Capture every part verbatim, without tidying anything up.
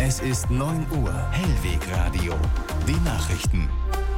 Es ist neun Uhr. Hellwegradio. Die Nachrichten.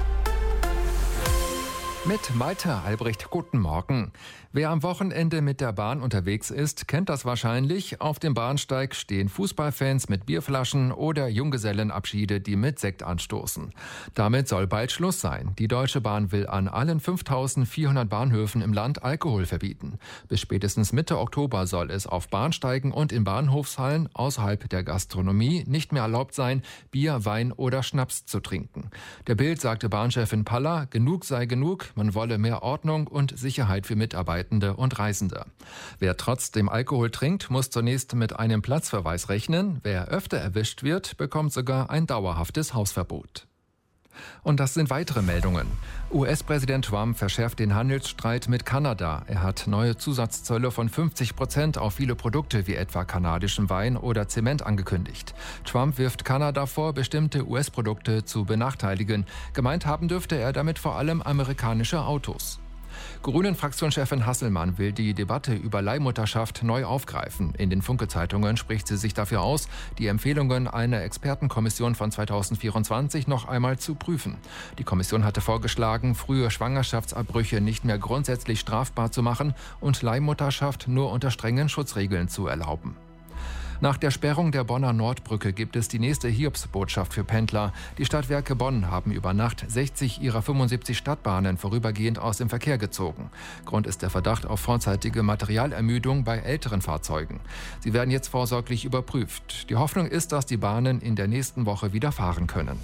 Mit Malte Albrecht, guten Morgen. Wer am Wochenende mit der Bahn unterwegs ist, kennt das wahrscheinlich. Auf dem Bahnsteig stehen Fußballfans mit Bierflaschen oder Junggesellenabschiede, die mit Sekt anstoßen. Damit soll bald Schluss sein. Die Deutsche Bahn will an allen fünftausendvierhundert Bahnhöfen im Land Alkohol verbieten. Bis spätestens Mitte Oktober soll es auf Bahnsteigen und in Bahnhofshallen außerhalb der Gastronomie nicht mehr erlaubt sein, Bier, Wein oder Schnaps zu trinken. Der Bild sagte Bahnchefin Paller, genug sei genug, man wolle mehr Ordnung und Sicherheit für Mitarbeitende und Reisende. Wer trotzdem Alkohol trinkt, muss zunächst mit einem Platzverweis rechnen. Wer öfter erwischt wird, bekommt sogar ein dauerhaftes Hausverbot. Und das sind weitere Meldungen. U S-Präsident Trump verschärft den Handelsstreit mit Kanada. Er hat neue Zusatzzölle von fünfzig Prozent auf viele Produkte wie etwa kanadischen Wein oder Zement angekündigt. Trump wirft Kanada vor, bestimmte U S-Produkte zu benachteiligen. Gemeint haben dürfte er damit vor allem amerikanische Autos. Grünen-Fraktionschefin Hasselmann will die Debatte über Leihmutterschaft neu aufgreifen. In den Funke-Zeitungen spricht sie sich dafür aus, die Empfehlungen einer Expertenkommission von zweitausendvierundzwanzig noch einmal zu prüfen. Die Kommission hatte vorgeschlagen, frühe Schwangerschaftsabbrüche nicht mehr grundsätzlich strafbar zu machen und Leihmutterschaft nur unter strengen Schutzregeln zu erlauben. Nach der Sperrung der Bonner Nordbrücke gibt es die nächste Hiobsbotschaft für Pendler. Die Stadtwerke Bonn haben über Nacht sechzig ihrer fünfundsiebzig Stadtbahnen vorübergehend aus dem Verkehr gezogen. Grund ist der Verdacht auf vorzeitige Materialermüdung bei älteren Fahrzeugen. Sie werden jetzt vorsorglich überprüft. Die Hoffnung ist, dass die Bahnen in der nächsten Woche wieder fahren können.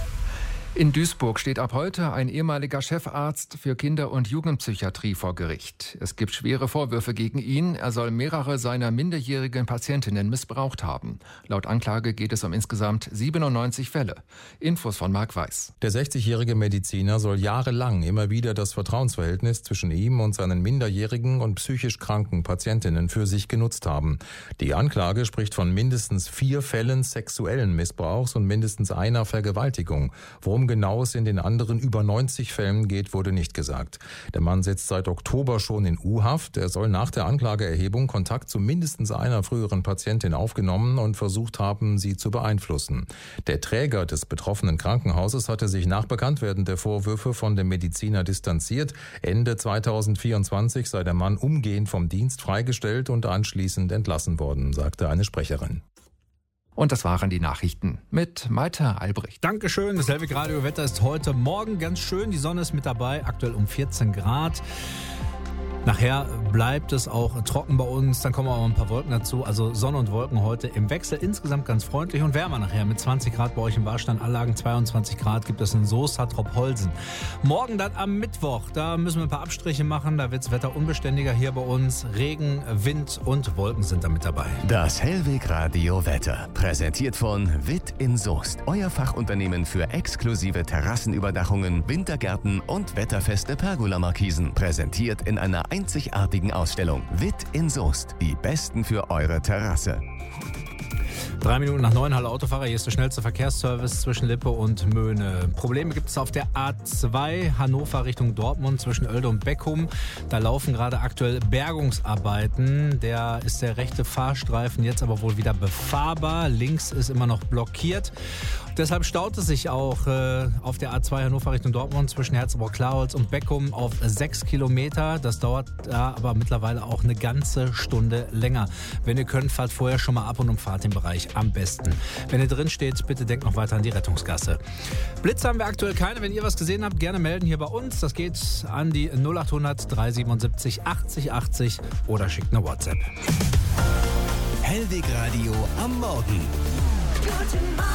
In Duisburg steht ab heute ein ehemaliger Chefarzt für Kinder- und Jugendpsychiatrie vor Gericht. Es gibt schwere Vorwürfe gegen ihn. Er soll mehrere seiner minderjährigen Patientinnen missbraucht haben. Laut Anklage geht es um insgesamt siebenundneunzig Fälle. Infos von Marc Weiß. Der sechzigjährige Mediziner soll jahrelang immer wieder das Vertrauensverhältnis zwischen ihm und seinen minderjährigen und psychisch kranken Patientinnen für sich genutzt haben. Die Anklage spricht von mindestens vier Fällen sexuellen Missbrauchs und mindestens einer Vergewaltigung. Worum genau es in den anderen über neunzig Fällen geht, wurde nicht gesagt. Der Mann sitzt seit Oktober schon in U-Haft. Er soll nach der Anklageerhebung Kontakt zu mindestens einer früheren Patientin aufgenommen und versucht haben, sie zu beeinflussen. Der Träger des betroffenen Krankenhauses hatte sich nach Bekanntwerden der Vorwürfe von dem Mediziner distanziert. Ende zweitausendvierundzwanzig sei der Mann umgehend vom Dienst freigestellt und anschließend entlassen worden, sagte eine Sprecherin. Und das waren die Nachrichten mit Malte Albrecht. Dankeschön. Das Hellwegradio-Wetter ist heute Morgen ganz schön. Die Sonne ist mit dabei, aktuell um vierzehn Grad. Nachher bleibt es auch trocken bei uns, dann kommen auch ein paar Wolken dazu. Also Sonne und Wolken heute im Wechsel, insgesamt ganz freundlich und wärmer nachher mit zwanzig Grad bei euch im Warsteinanlagen, zweiundzwanzig Grad gibt es in Soest, Trop-Holsen. Morgen dann am Mittwoch, da müssen wir ein paar Abstriche machen, da wird das Wetter unbeständiger hier bei uns. Regen, Wind und Wolken sind da mit dabei. Das Hellwegradio Wetter, präsentiert von Witt in Soest. Euer Fachunternehmen für exklusive Terrassenüberdachungen, Wintergärten und wetterfeste Pergola-Markisen. Präsentiert in einer einzigartigen Ausstellung. Witt in Soest. Die Besten für eure Terrasse. Drei Minuten nach neun, Halle Autofahrer. Hier ist der schnellste Verkehrsservice zwischen Lippe und Möhne. Probleme gibt es auf der A zwei Hannover Richtung Dortmund zwischen Oelde und Beckum. Da laufen gerade aktuell Bergungsarbeiten. Der ist der rechte Fahrstreifen jetzt aber wohl wieder befahrbar. Links ist immer noch blockiert. Deshalb staut es sich auch äh, auf der A zwei Hannover Richtung Dortmund zwischen Herzogenaurach-Klarholz und Beckum auf sechs Kilometer. Das dauert da aber mittlerweile auch eine ganze Stunde länger. Wenn ihr könnt, fahrt vorher schon mal ab und umfahrt den Bereich am besten. Wenn ihr drin steht, bitte denkt noch weiter an die Rettungsgasse. Blitze haben wir aktuell keine. Wenn ihr was gesehen habt, gerne melden hier bei uns. Das geht an die null acht hundert drei siebenundsiebzig achtzig achtzig oder schickt eine WhatsApp. Hellwegradio am Morgen. Guten Morgen.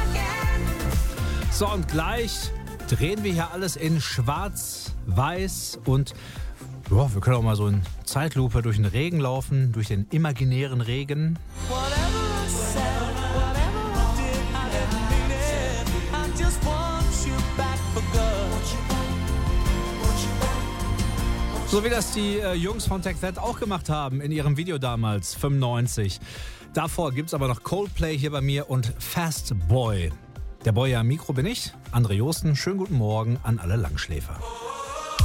So, und gleich drehen wir hier alles in schwarz-weiß und ja, wir können auch mal so in Zeitlupe durch den Regen laufen, durch den imaginären Regen. So wie das die äh, Jungs von Take That auch gemacht haben in ihrem Video damals, fünfundneunzig. Davor gibt es aber noch Coldplay hier bei mir und Fast Boy. Der Boy am Mikro bin ich, André Josten. Schönen guten Morgen an alle Langschläfer.